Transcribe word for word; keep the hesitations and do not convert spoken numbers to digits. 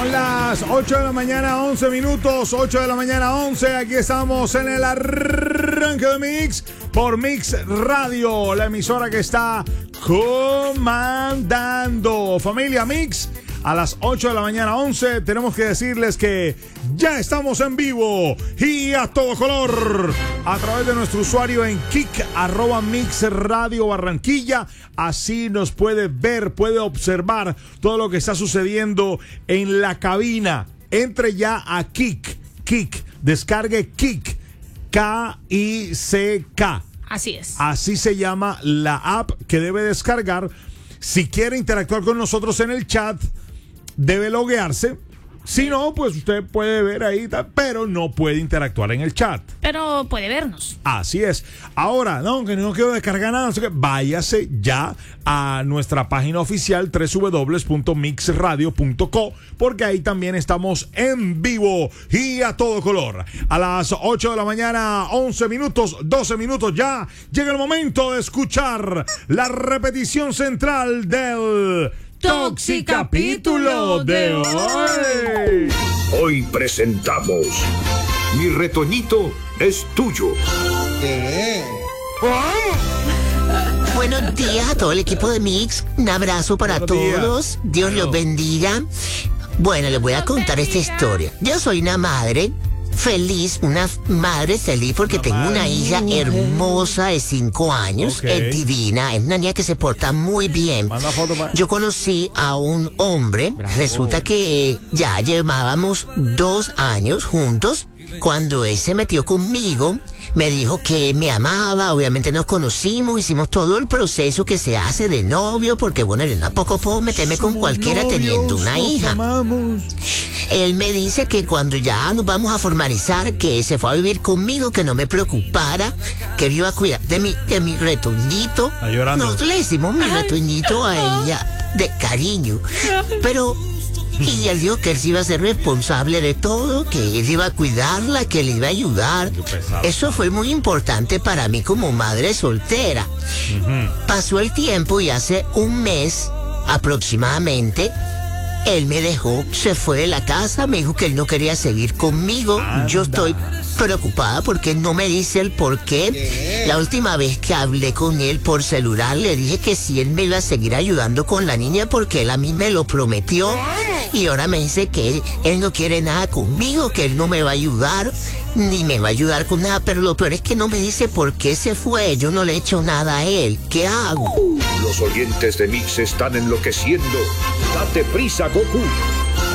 Son las ocho de la mañana, once minutos, ocho de la mañana, once. Aquí estamos en el arranque de Mix por Mix Radio, la emisora que está comandando. Familia Mix, a las ocho de la mañana, once, tenemos que decirles que ya estamos en vivo y a todo color a través de nuestro usuario en Kik, arroba Mix Radio Barranquilla. Así nos puede ver, puede observar todo lo que está sucediendo en la cabina. Entre ya a Kik, Kik, descargue Kik, K I C K. Así es. Así se llama la app que debe descargar. Si quiere interactuar con nosotros en el chat, debe loguearse. Si no, pues usted puede ver ahí, pero no puede interactuar en el chat. Pero puede vernos. Así es. Ahora, no, que no quiero descargar nada, así que váyase ya a nuestra página oficial doble u doble u doble u punto mix radio punto co, porque ahí también estamos en vivo y a todo color. A las ocho de la mañana, once minutos, doce minutos ya, llega el momento de escuchar la repetición central del Toxicapítulo de hoy. Hoy presentamos Mi retoñito es tuyo. ¿Qué? Buenos días a todo el equipo de Mix. Un abrazo para Buenos días. todos. Dios los bendiga. Bueno, les voy a contar esta historia. Yo soy una madre feliz, una madre feliz porque tengo una hija hermosa de cinco años, Ok. es divina, es una niña que se porta muy bien. Manda foto pa- Yo conocí a un hombre, resulta que eh, ya llevábamos dos años juntos. Cuando él se metió conmigo, me dijo que me amaba, obviamente nos conocimos, hicimos todo el proceso que se hace de novio, porque bueno, yo tampoco puedo meterme con cualquiera teniendo una hija. Él me dice que cuando ya nos vamos a formalizar, que se fue a vivir conmigo, que no me preocupara, que él iba a cuidar de mi, de mi retoñito. Está llorando. Nosotros le decimos mi retoñito a ella de cariño, pero... Y él dijo que él se iba a ser responsable de todo, que él iba a cuidarla, que le iba a ayudar. Qué pesado. Eso fue muy importante para mí como madre soltera. Pasó el tiempo y hace un mes aproximadamente, él me dejó, se fue de la casa, me dijo que él no quería seguir conmigo. Yo estoy preocupada porque no me dice el por qué. La última vez que hablé con él por celular le dije que si él me iba a seguir ayudando con la niña porque él a mí me lo prometió. Y ahora me dice que él, él no quiere nada conmigo, que él no me va a ayudar, ni me va a ayudar con nada. Pero lo peor es que no me dice por qué se fue. Yo no le he hecho nada a él. ¿Qué hago? Los oyentes de Mix están enloqueciendo. Date prisa, Goku.